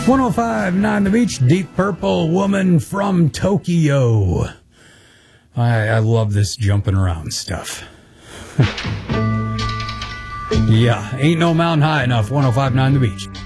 105.9 The Beach, Deep Purple, Woman from Tokyo. I love this jumping around stuff. Yeah, ain't no mountain high enough. 105.9 The Beach.